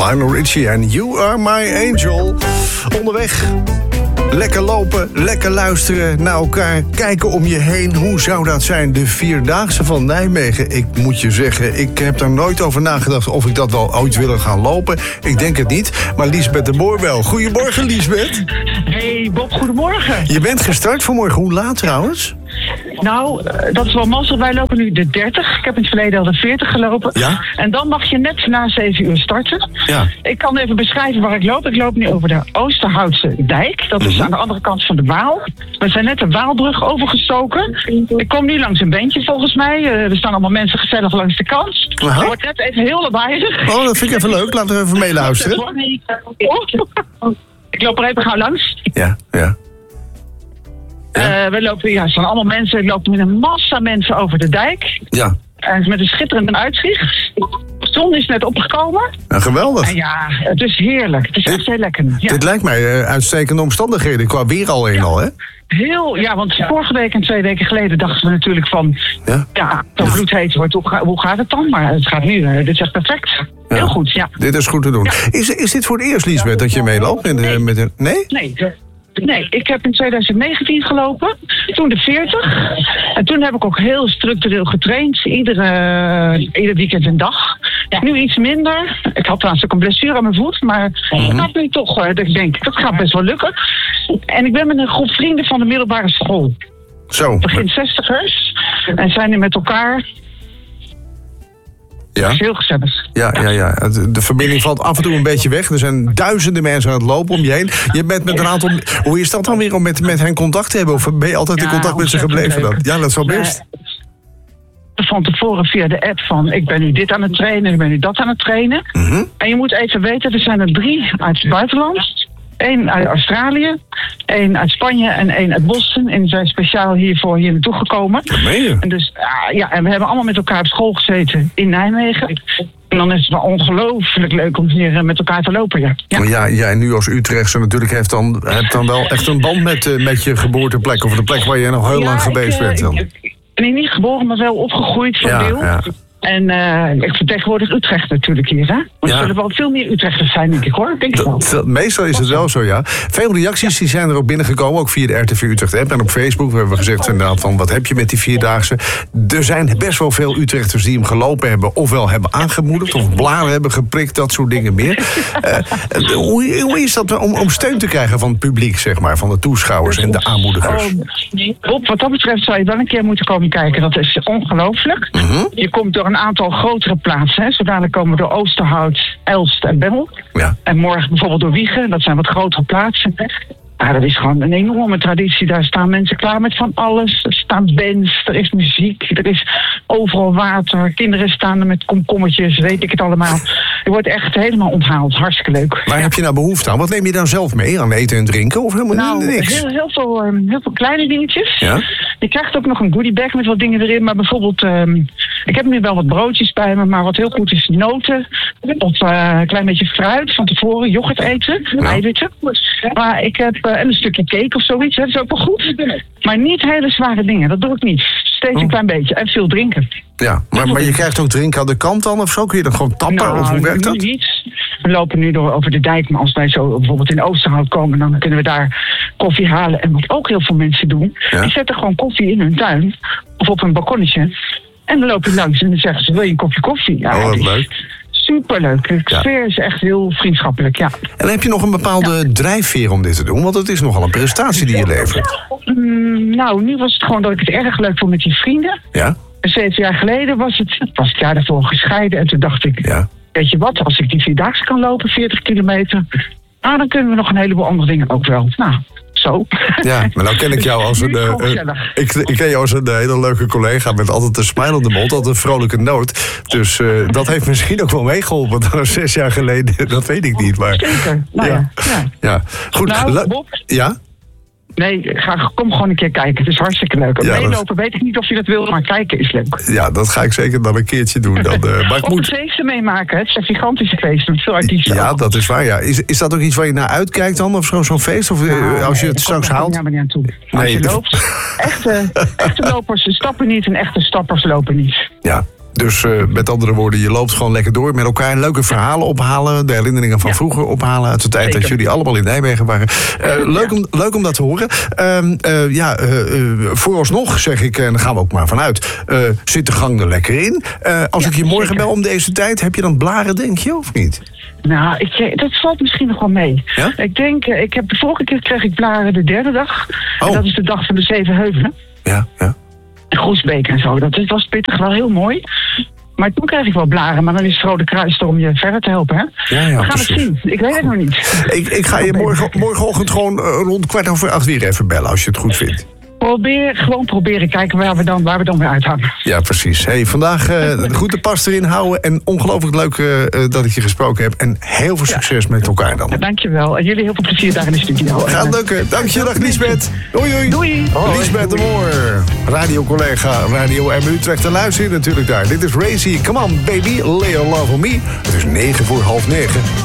Lionel Richie en You Are My Angel. Onderweg. Lekker lopen, lekker luisteren naar elkaar. Kijken om je heen. Hoe zou dat zijn? De Vierdaagse van Nijmegen. Ik moet je zeggen, ik heb daar nooit over nagedacht of ik dat wel ooit wil gaan lopen. Ik denk het niet. Maar Liesbeth de Boer wel. Goedemorgen, Liesbeth. Hey Bob, goedemorgen. Je bent gestart vanmorgen. Hoe laat trouwens? Nou, dat is wel mazzel. Wij lopen nu de 30. Ik heb in het verleden al de 40 gelopen. Ja? En dan mag je net na 7 uur starten. Ja. Ik kan even beschrijven waar ik loop. Ik loop nu over de Oosterhoutse dijk. Dat is aan de andere kant van de Waal. We zijn net de Waalbrug overgestoken. Ik kom nu langs een beentje volgens mij. Er staan allemaal mensen gezellig langs de kant. Aha. Het wordt net even heel lawaaiig. Oh, dat vind ik even leuk. Laten we even meeluisteren. Ik loop er even gauw langs. Ja, ja. We lopen, er staan allemaal mensen. Ik loop met een massa mensen over de dijk. Ja. En met een schitterend uitzicht. De zon is net opgekomen. Nou, geweldig. En ja, het is heerlijk. Het is echt heel lekker. Ja. Dit lijkt mij uitstekende omstandigheden. Qua weer al, hè? Ja, want vorige week en 2 weken geleden dachten we natuurlijk van... Ja, zo bloedheet wordt, hoe gaat het dan? Maar het gaat nu, dit is echt perfect. Ja. Heel goed, ja. Dit is goed te doen. Ja. Is dit voor het eerst, Liesbeth, dat je meeloopt? Nee? Nee, ik heb in 2019 gelopen. Toen de 40. En toen heb ik ook heel structureel getraind. Ieder weekend een dag. Nu iets minder. Ik had trouwens ook een blessure aan mijn voet. Maar dat gaat nu toch. Ik denk, dat gaat best wel lukken. En ik ben met een groep vrienden van de middelbare school. Zo. Begin 60ers. En zijn nu met elkaar... Ja. Heel gezellig. Ja. De verbinding valt af en toe een beetje weg. Er zijn duizenden mensen aan het lopen om je heen. Je bent met een aantal... Hoe is dat dan weer om met hen contact te hebben? Of ben je altijd in contact met ze gebleven dan? Ja, dat is wel best. Van tevoren via de app van... ik ben nu dit aan het trainen, ik ben nu dat aan het trainen. En je moet even weten, er zijn er 3 uit het buitenland. 1 uit Australië, 1 uit Spanje en 1 uit Boston. En die zijn speciaal hiervoor hier naartoe gekomen. Dat meen je? En dus, en we hebben allemaal met elkaar op school gezeten in Nijmegen. En dan is het wel ongelooflijk leuk om hier met elkaar te lopen, ja. Ja, jij nu als Utrechtse natuurlijk hebt dan wel echt een band met je geboorteplek... of de plek waar je nog heel lang geweest bent dan. Ik ben niet geboren, maar wel opgegroeid van deel. Ja. En ik vertegenwoordig Utrecht natuurlijk hier, hè? Maar er zullen wel veel meer Utrechters zijn, denk ik, hoor. Denk wel. Meestal is het wel zo, ja. Veel reacties die zijn er ook binnengekomen, ook via de RTV Utrecht-app en op Facebook. We hebben gezegd inderdaad van, wat heb je met die Vierdaagse? Er zijn best wel veel Utrechters die hem gelopen hebben... ofwel hebben aangemoedigd, of blaren hebben geprikt, dat soort dingen meer. Hoe is dat om steun te krijgen van het publiek, zeg maar, van de toeschouwers en de aanmoedigers? Bob, wat dat betreft zou je wel een keer moeten komen kijken. Dat is ongelooflijk. Je komt door een aantal grotere plaatsen. Hè. Zo dadelijk komen we door Oosterhout, Elst en Bemmel. Ja. En morgen bijvoorbeeld door Wijchen. Dat zijn wat grotere plaatsen. Ja, dat is gewoon een enorme traditie. Daar staan mensen klaar met van alles. Er staan bands, er is muziek, er is overal water. Kinderen staan er met komkommertjes, weet ik het allemaal. Je wordt echt helemaal onthaald. Hartstikke leuk. Waar heb je nou behoefte aan? Wat neem je dan zelf mee? Aan eten en drinken? Of helemaal niks? Heel veel kleine dingetjes. Ja? Je krijgt ook nog een goodiebag met wat dingen erin. Maar bijvoorbeeld, ik heb nu wel wat broodjes bij me. Maar wat heel goed is, noten. Of een klein beetje fruit van tevoren. Yoghurt eten, eiwitten. Maar ik heb een stukje cake of zoiets. Dat is ook wel goed. Maar niet hele zware dingen. Dat doe ik niet. Steeds een klein beetje. En veel drinken. Ja, maar je krijgt ook drinken aan de kant dan of zo? Kun je dan gewoon tappen? Of hoe werkt dat? Niet. We lopen nu over de dijk. Maar als wij zo bijvoorbeeld in Oosterhout komen... dan kunnen we daar koffie halen. En wat ook heel veel mensen doen... die zetten gewoon koffie in hun tuin. Of op een balkonnetje. En dan loop je langs en dan zeggen ze... wil je een kopje koffie? Ja, wat leuk. Superleuk. De sfeer is echt heel vriendschappelijk, ja. En heb je nog een bepaalde drijfveer om dit te doen? Want het is nogal een prestatie die je levert. Nou, nu was het gewoon dat ik het erg leuk vond met die vrienden. Ja? 7 jaar geleden was het jaar daarvoor gescheiden. En toen dacht ik, weet je wat, als ik die Vierdaagse kan lopen, 40 kilometer... nou, dan kunnen we nog een heleboel andere dingen ook wel. Nou, zo. Ja, maar nou ken ik jou als ik ken jou als een hele leuke collega met altijd een smile op de mond, altijd een vrolijke noot. Dus dat heeft misschien ook wel meegeholpen. Dat was 6 jaar geleden, dat weet ik niet. Maar, zeker. Nou ja. Goed. Nou, Bob? Ja? Nee, kom gewoon een keer kijken. Het is hartstikke leuk. Meelopen weet ik niet of je dat wil, maar kijken is leuk. Ja, dat ga ik zeker dan een keertje doen. Maar ik moet feesten meemaken. Het is een gigantische feest met veel artiesten. Ja, dat is waar. Ja. Is dat ook iets waar je naar uitkijkt dan? Of zo'n feest? Of als je het straks haalt? Daar niet aan toe. Als je loopt, echte lopers stappen niet en echte stappers lopen niet. Ja. Dus met andere woorden, je loopt gewoon lekker door met elkaar. Leuke verhalen ophalen, de herinneringen van vroeger ophalen. Uit de tijd dat jullie allemaal in Nijmegen waren. Leuk om dat te horen. Vooralsnog zeg ik, en daar gaan we ook maar vanuit, zit de gang er lekker in. Als ik je morgen bel om deze tijd, heb je dan blaren, denk je, of niet? Nou, dat valt misschien nog wel mee. Ja? Ik denk, de vorige keer kreeg ik blaren de derde dag. Oh. En dat is de dag van de 7 heuvelen. Ja. En Groesbeek en zo. Dat was pittig, wel heel mooi. Maar toen kreeg ik wel blaren, maar dan is het Rode Kruis er om je verder te helpen, hè? Ja, we gaan precies. het zien. Ik weet het nog niet. Ik ga je morgenochtend gewoon rond 7:15 weer even bellen, als je het goed vindt. Proberen kijken waar we dan weer uithangen. Ja, precies. Hey, vandaag goed de pas erin houden. En ongelooflijk leuk dat ik je gesproken heb. En heel veel succes met elkaar dan. Ja, dankjewel. En jullie heel veel plezier daar in de studio. Gaat lukken. Dank je. Dag Liesbeth. Doei. Doei. Liesbeth de Moor. Radiocollega Radio M Utrecht. En luister je natuurlijk daar. Dit is Razy. Come on baby. Lay your love on me. Het is 9:45.